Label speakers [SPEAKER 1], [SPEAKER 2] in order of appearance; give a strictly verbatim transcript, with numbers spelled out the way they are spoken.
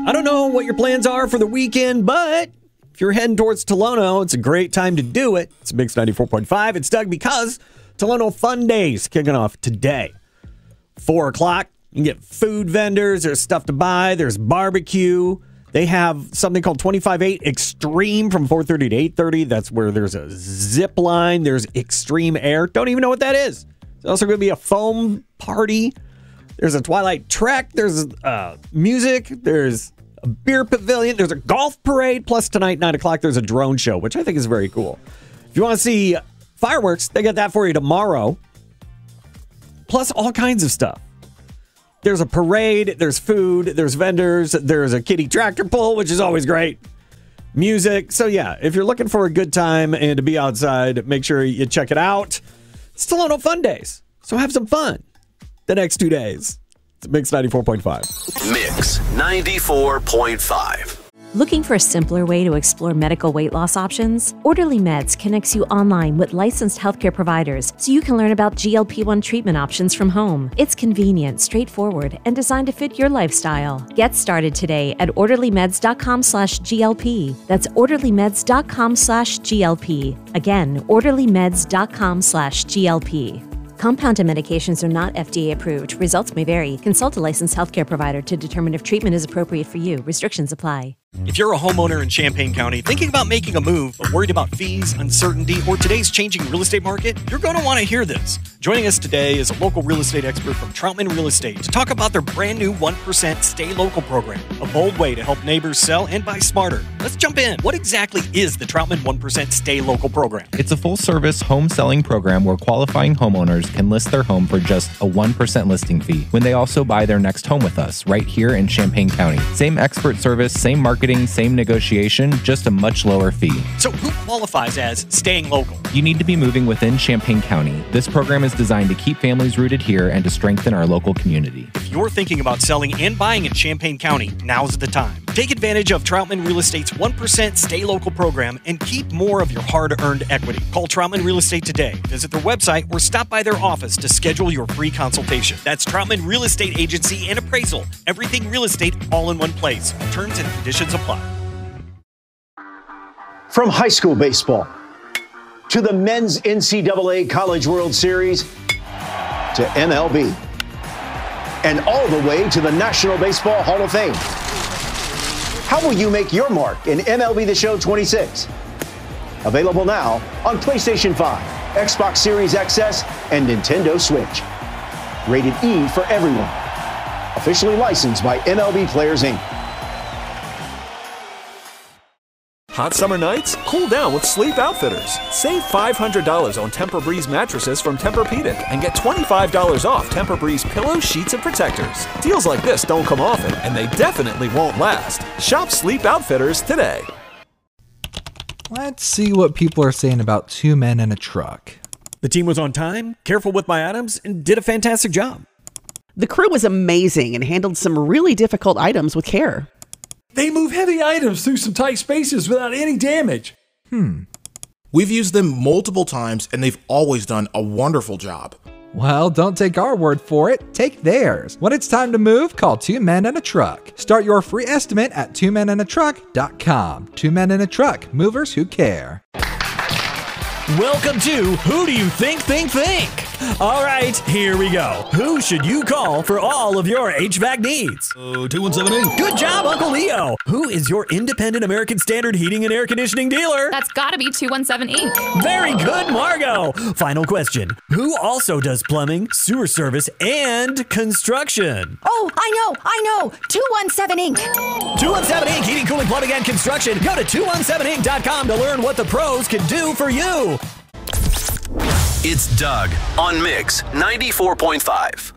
[SPEAKER 1] I don't know what your plans are for the weekend, but if you're heading towards Tolono, it's a great time to do it. It's Mix ninety-four point five. It's Doug because Tolono Fun Days kicking off today. Four o'clock, you can get food vendors. There's stuff to buy. There's barbecue. They have something called twenty-five eight Extreme from four thirty to eight thirty. That's where there's a zip line. There's Extreme Air. Don't even know what that is. There's also going to be a foam party. There's a Twilight Trek. There's uh, music. There's a beer pavilion. There's a golf parade. Plus tonight, nine o'clock, there's a drone show, which I think is very cool. If you want to see fireworks, they got that for you tomorrow. Plus all kinds of stuff. There's a parade. There's food. There's vendors. There's a kiddie tractor pull, which is always great. Music. So yeah, if you're looking for a good time and to be outside, make sure you check it out. It's Tolono Fun Days. So have some fun the next two days. It's Mix ninety-four point five.
[SPEAKER 2] Mix ninety-four point five.
[SPEAKER 3] Looking for a simpler way to explore medical weight loss options? Orderly Meds connects you online with licensed healthcare providers so you can learn about G L P one treatment options from home. It's convenient, straightforward, and designed to fit your lifestyle. Get started today at orderlymeds.com slash GLP. That's orderlymeds.com slash GLP. Again, orderlymeds.com slash GLP. Compounded medications are not F D A approved. Results may vary. Consult a licensed healthcare provider to determine if treatment is appropriate for you. Restrictions apply.
[SPEAKER 1] If you're a homeowner in Champaign County thinking about making a move but worried about fees, uncertainty, or today's changing real estate market, you're going to want to hear this. Joining us today is a local real estate expert from Troutman Real Estate to talk about their brand new one percent Stay Local program, a bold way to help neighbors sell and buy smarter. Let's jump in. What exactly is the Troutman one percent Stay Local program?
[SPEAKER 4] It's a full-service home selling program where qualifying homeowners can list their home for just a one percent listing fee when they also buy their next home with us right here in Champaign County. Same expert service, same marketing, same negotiation, just a much lower fee.
[SPEAKER 1] So who qualifies as staying local?
[SPEAKER 4] You need to be moving within Champaign County. This program is designed to keep families rooted here and to strengthen our local community.
[SPEAKER 1] If you're thinking about selling and buying in Champaign County, now's the time. Take advantage of Troutman Real Estate's one percent Stay Local program and keep more of your hard-earned equity. Call Troutman Real Estate today. Visit their website or stop by their office to schedule your free consultation. That's Troutman Real Estate Agency and Appraisal. Everything real estate all in one place. Terms and conditions apply.
[SPEAKER 5] From high school baseball to the men's N C double A College World Series to M L B and all the way to the National Baseball Hall of Fame. How will you make your mark in M L B The Show twenty-six? Available now on PlayStation five, Xbox Series X S, and Nintendo Switch. Rated E for everyone. Officially licensed by M L B Players, Incorporated.
[SPEAKER 6] Hot summer nights? Cool down with Sleep Outfitters. Save five hundred dollars on Tempur-Breeze mattresses from Tempur-Pedic and get twenty-five dollars off Tempur-Breeze pillows, sheets, and protectors. Deals like this don't come often, and they definitely won't last. Shop Sleep Outfitters today.
[SPEAKER 7] Let's see what people are saying about Two Men and a Truck.
[SPEAKER 1] The team was on time, careful with my items, and did a fantastic job.
[SPEAKER 8] The crew was amazing and handled some really difficult items with care.
[SPEAKER 9] They move heavy items through some tight spaces without any damage.
[SPEAKER 7] Hmm.
[SPEAKER 10] We've used them multiple times and they've always done a wonderful job.
[SPEAKER 7] Well, don't take our word for it. Take theirs. When it's time to move, call Two Men and a Truck. Start your free estimate at two men and a truck dot com. Two Men and a Truck. Movers who care.
[SPEAKER 11] Welcome to Who Do You Think Think Think? All right, here we go. Who should you call for all of your H V A C needs?
[SPEAKER 9] Oh, two one seven eight.
[SPEAKER 11] Good job, Uncle Leo. Who is your independent American Standard heating and air conditioning dealer?
[SPEAKER 12] That's gotta be two one seven Incorporated.
[SPEAKER 11] Very good, Margot. Final question. Who also does plumbing, sewer service, and construction?
[SPEAKER 13] Oh, I know, I know. two one seven Incorporated.
[SPEAKER 11] two one seven Incorporated. Heating, cooling, plumbing, and construction. Go to two one seven inc dot com to learn what the pros can do for you.
[SPEAKER 2] It's Doug on Mix ninety-four point five.